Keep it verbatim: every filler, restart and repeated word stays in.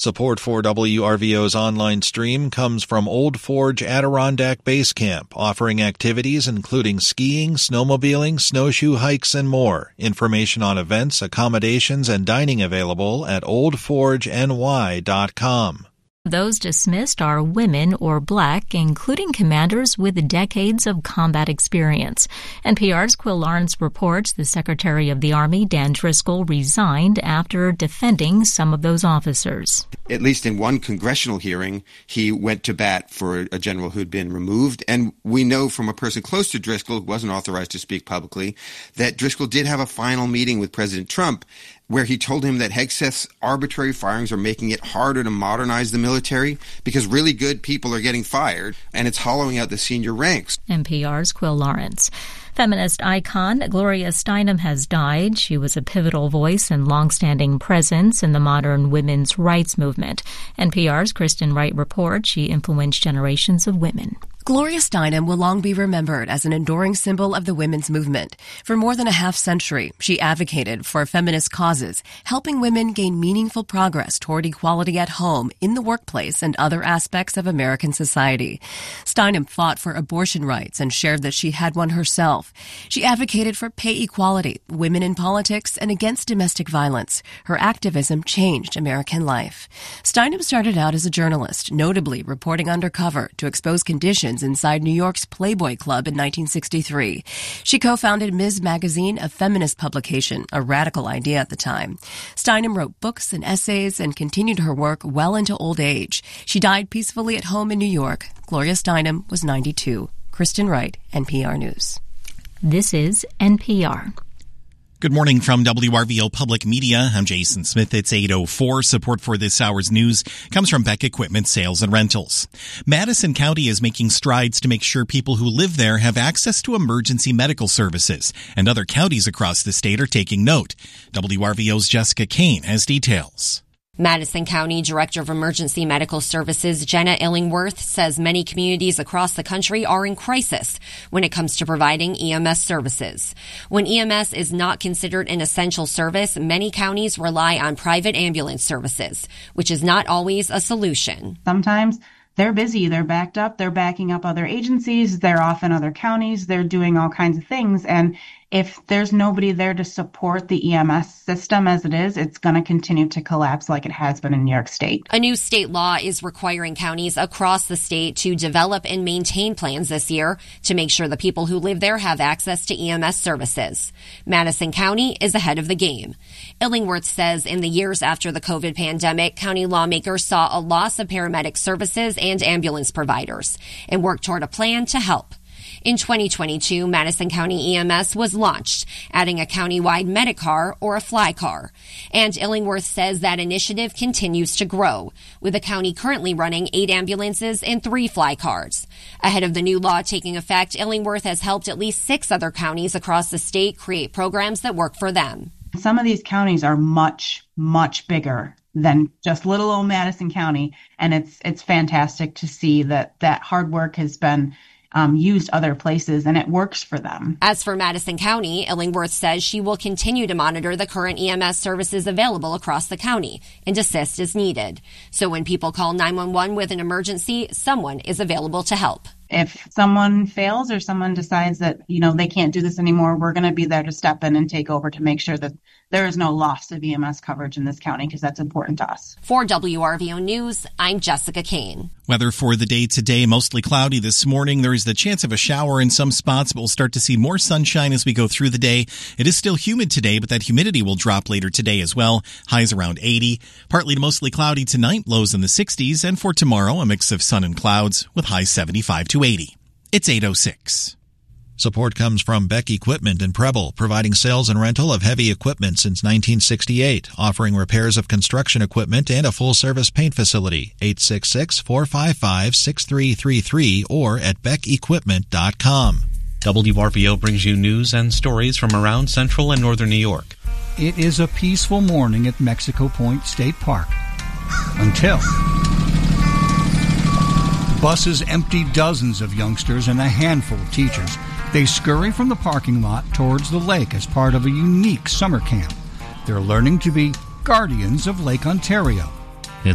Support for W R V O's online stream comes from Old Forge Adirondack Base Camp, offering activities including skiing, snowmobiling, snowshoe hikes, and more. Information on events, accommodations, and dining available at old forge n y dot com. Those dismissed are women or black, including commanders with decades of combat experience. N P R's Quill Lawrence reports the Secretary of the Army, Dan Driscoll, resigned after defending some of those officers. At least in one congressional hearing, he went to bat for a general who'd been removed. And we know from a person close to Driscoll, who wasn't authorized to speak publicly, that Driscoll did have a final meeting with President Trump where he told him that Hegseth's arbitrary firings are making it harder to modernize the military because really good people are getting fired, and it's hollowing out the senior ranks. N P R's Quill Lawrence. Feminist icon Gloria Steinem has died. She was a pivotal voice and longstanding presence in the modern women's rights movement. N P R's Kristen Wright reports she influenced generations of women. Gloria Steinem will long be remembered as an enduring symbol of the women's movement. For more than a half century, she advocated for feminist causes, helping women gain meaningful progress toward equality at home, in the workplace, and other aspects of American society. Steinem fought for abortion rights and shared that she had one herself. She advocated for pay equality, women in politics, and against domestic violence. Her activism changed American life. Steinem started out as a journalist, notably reporting undercover to expose conditions inside New York's Playboy Club in nineteen sixty-three. She co-founded Miz Magazine, a feminist publication, a radical idea at the time. Steinem wrote books and essays and continued her work well into old age. She died peacefully at home in New York. Gloria Steinem was ninety-two. Kristen Wright, N P R News. This is N P R. Good morning from W R V O Public Media. I'm Jason Smith. It's eight oh four. Support for this hour's news comes from Beck Equipment Sales and Rentals. Madison County is making strides to make sure people who live there have access to emergency medical services, and other counties across the state are taking note. W R V O's Jessica Kane has details. Madison County Director of Emergency Medical Services Jenna Illingworth says many communities across the country are in crisis when it comes to providing E M S services. When E M S is not considered an essential service, many counties rely on private ambulance services, which is not always a solution. Sometimes they're busy, they're backed up, they're backing up other agencies, they're off in other counties, they're doing all kinds of things. And if there's nobody there to support the E M S system as it is, it's going to continue to collapse like it has been in New York State. A new state law is requiring counties across the state to develop and maintain plans this year to make sure the people who live there have access to E M S services. Madison County is ahead of the game. Illingworth says in the years after the COVID pandemic, county lawmakers saw a loss of paramedic services and ambulance providers and worked toward a plan to help. In twenty twenty-two, Madison County E M S was launched, adding a countywide Medicar or a fly car. And Illingworth says that initiative continues to grow, with the county currently running eight ambulances and three fly cars. Ahead of the new law taking effect, Illingworth has helped at least six other counties across the state create programs that work for them. Some of these counties are much, much bigger than just little old Madison County, and it's it's fantastic to see that that hard work has been Um, used other places, and it works for them. As for Madison County, Illingworth says she will continue to monitor the current E M S services available across the county and assist as needed. So when people call nine one one with an emergency, someone is available to help. If someone fails or someone decides that, you know, they can't do this anymore, we're going to be there to step in and take over to make sure that there is no loss of E M S coverage in this county, because that's important to us. For W R V O News, I'm Jessica Kane. Weather for the day today, mostly cloudy this morning. There is the chance of a shower in some spots, but we'll start to see more sunshine as we go through the day. It is still humid today, but that humidity will drop later today as well. Highs around eighty. Partly to mostly cloudy tonight, lows in the sixties. And for tomorrow, a mix of sun and clouds with highs seventy-five to eighty. It's eight oh six. Support comes from Beck Equipment in Preble, providing sales and rental of heavy equipment since nineteen sixty-eight, offering repairs of construction equipment and a full-service paint facility. eight six six, four five five, six three three three or at beck equipment dot com. W R V O brings you news and stories from around central and northern New York. It is a peaceful morning at Mexico Point State Park. Until buses empty dozens of youngsters and a handful of teachers. They scurry from the parking lot towards the lake as part of a unique summer camp. They're learning to be guardians of Lake Ontario.